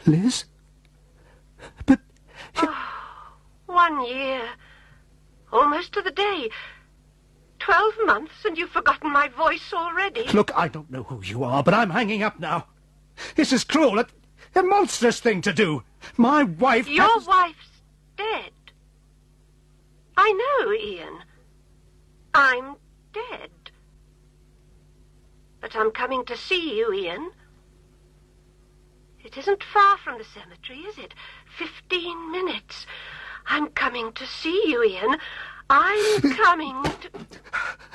Liz? But... 1 year. Almost to the day. 12 months and you've forgotten my voice already. Look, I don't know who you are, but I'm hanging up now. This is cruel. A monstrous thing to do. My wife... Your wife's dead. I know, Ian. I'm dead. But I'm coming to see you, Ian. It isn't far from the cemetery, is it? 15 minutes. I'm coming to see you, Ian. I'm coming to...